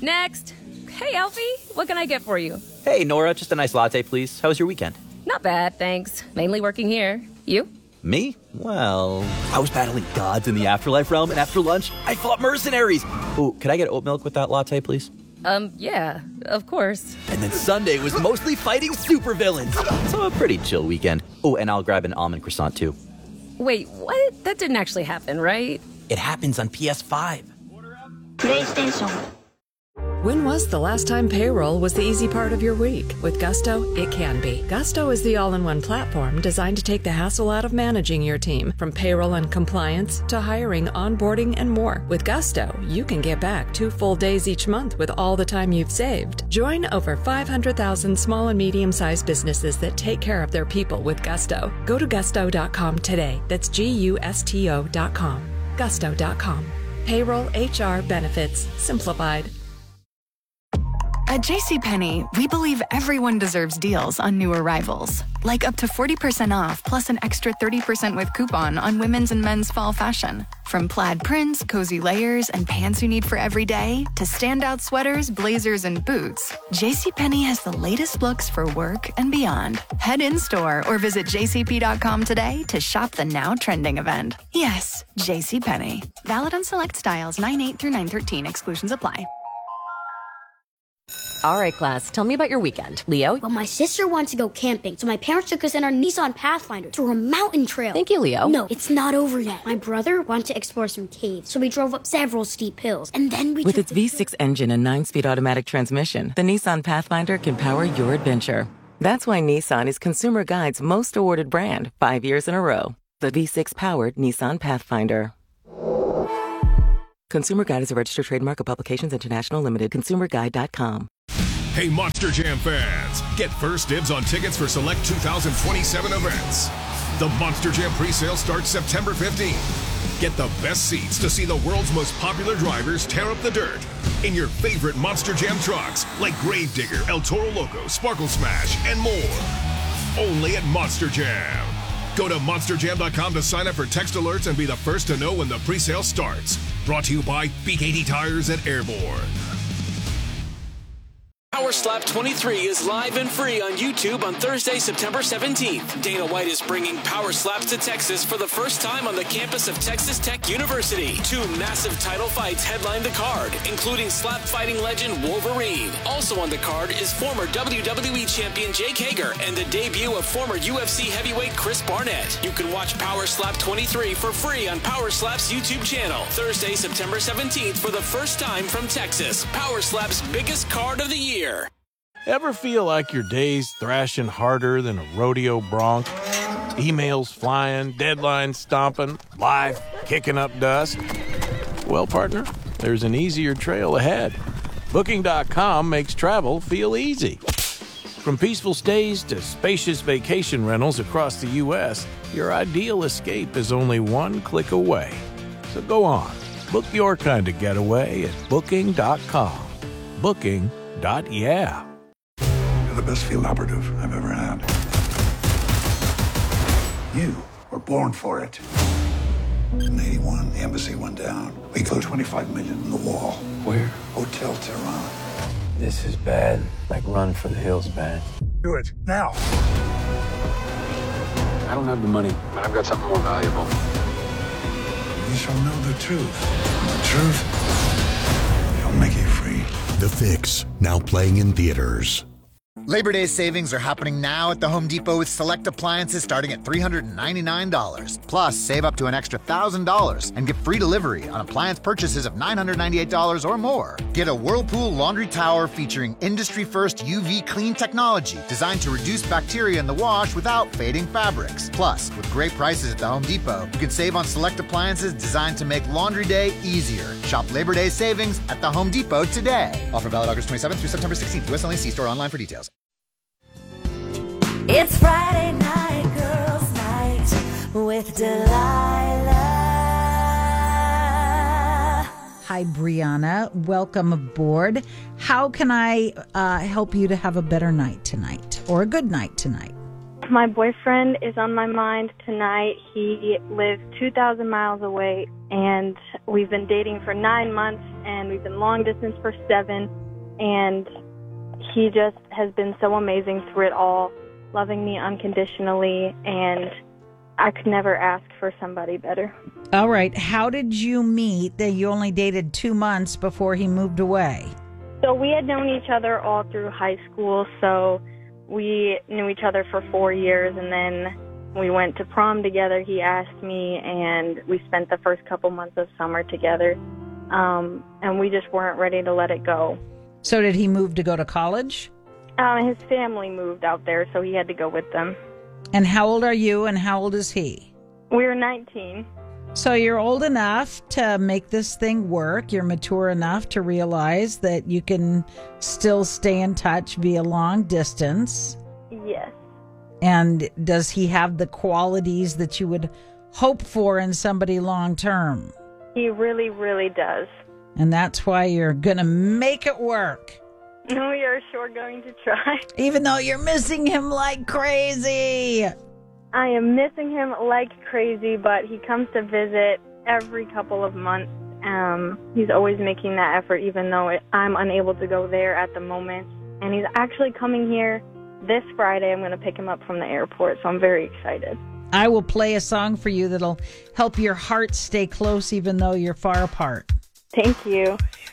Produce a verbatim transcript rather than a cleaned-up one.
Next. Hey, Alfie, what can I get for you? Hey, Nora, just a nice latte, please. How was your weekend? Not bad, thanks. Mainly working here. You? Me? Well, I was battling gods in the afterlife realm, and after lunch, I fought mercenaries. Ooh, could I get oat milk with that latte, please? Um, yeah, of course. And then Sunday was mostly fighting supervillains. So a pretty chill weekend. Oh, and I'll grab an almond croissant, too. Wait, what? That didn't actually happen, right? It happens on P S five. PlayStation. When was the last time payroll was the easy part of your week? With Gusto, it can be. Gusto is the all-in-one platform designed to take the hassle out of managing your team, from payroll and compliance to hiring, onboarding, and more. With Gusto, you can get back two full days each month with all the time you've saved. Join over five hundred thousand small and medium-sized businesses that take care of their people with Gusto. Go to gusto dot com today. That's G U S T O dot com. gusto dot com. Payroll, H R, benefits, simplified. At JCPenney, we believe everyone deserves deals on new arrivals. Like up to forty percent off plus an extra thirty percent with coupon on women's and men's fall fashion. From plaid prints, cozy layers, and pants you need for every day, to standout sweaters, blazers, and boots, JCPenney has the latest looks for work and beyond. Head in-store or visit j c p dot com today to shop the now trending event. Yes, JCPenney. Valid on select styles nine eight through nine thirteen. Exclusions apply. All right, class, tell me about your weekend. Leo? Well, my sister wants to go camping, so my parents took us in our Nissan Pathfinder through a mountain trail. Thank you, Leo. No, it's not over yet. My brother wanted to explore some caves, so we drove up several steep hills, and then we With took its the V six engine and nine-speed automatic transmission, the Nissan Pathfinder can power your adventure. That's why Nissan is Consumer Guide's most awarded brand, five years in a row. The V six-powered Nissan Pathfinder. Consumer Guide is a registered trademark of Publications International Limited. consumer guide dot com. Hey, Monster Jam fans, get first dibs on tickets for select two thousand twenty-seven events. The Monster Jam presale starts September fifteenth. Get the best seats to see the world's most popular drivers tear up the dirt in your favorite Monster Jam trucks like Gravedigger, El Toro Loco, Sparkle Smash, and more. Only at Monster Jam. Go to monster jam dot com to sign up for text alerts and be the first to know when the presale starts. Brought to you by B K T Tires at Airborne. Power Slap twenty-three is live and free on YouTube on Thursday, September seventeenth. Dana White is bringing Power Slaps to Texas for the first time on the campus of Texas Tech University. Two massive title fights headline the card, including slap fighting legend Wolverine. Also on the card is former W W E champion Jake Hager and the debut of former U F C heavyweight Chris Barnett. You can watch Power Slap twenty-three for free on Power Slap's YouTube channel. Thursday, September seventeenth for the first time from Texas. Power Slap's biggest card of the year. Ever feel like your day's thrashing harder than a rodeo bronc? Emails flying, deadlines stomping, life kicking up dust? Well, partner, there's an easier trail ahead. Booking dot com makes travel feel easy. From peaceful stays to spacious vacation rentals across the U S, your ideal escape is only one click away. So go on, book your kind of getaway at booking dot com. Booking. Dot yeah. You're the best field operative I've ever had. You were born for it. In eighty-one, the embassy went down. We closed twenty-five million in the wall. Where? Hotel Tehran. This is bad. Like run for the hills bad. Do it now. I don't have the money, but I've got something more valuable. You shall know the truth. And the truth shall make you free. The Fix, now playing in theaters. Labor Day savings are happening now at the Home Depot with select appliances starting at three hundred ninety-nine dollars. Plus, save up to an extra one thousand dollars and get free delivery on appliance purchases of nine hundred ninety-eight dollars or more. Get a Whirlpool laundry tower featuring industry-first U V clean technology designed to reduce bacteria in the wash without fading fabrics. Plus, with great prices at the Home Depot, you can save on select appliances designed to make laundry day easier. Shop Labor Day savings at the Home Depot today. Offer valid August twenty-seventh through September sixteenth. U S only. See store online for details. It's Friday night, girls' night with Delilah. Hi, Brianna. Welcome aboard. How can I uh, help you to have a better night tonight or a good night tonight? My boyfriend is on my mind tonight. He lives two thousand miles away, and we've been dating for nine months. and we've been long distance for seven, and he just has been so amazing through it all, loving me unconditionally, and I could never ask for somebody better. All right. How did you meet? That you only dated two months before he moved away. So we had known each other all through high school, so we knew each other for four years, and then we went to prom together. He asked me, and we spent the first couple months of summer together, um, and we just weren't ready to let it go. So did he move to go to college? Uh, his family moved out there, so he had to go with them. And how old are you, and how old is he? We were nineteen. So you're old enough to make this thing work. You're mature enough to realize that you can still stay in touch via long distance. Yes. And does he have the qualities that you would hope for in somebody long term? He really, really does. And that's why you're going to make it work. We are sure going to try. Even though you're missing him like crazy. I am missing him like crazy, but he comes to visit every couple of months. Um, he's always making that effort, even though it, I'm unable to go there at the moment. And he's actually coming here this Friday. I'm going to pick him up from the airport, so I'm very excited. I will play a song for you that'll help your heart stay close even though you're far apart. Thank you.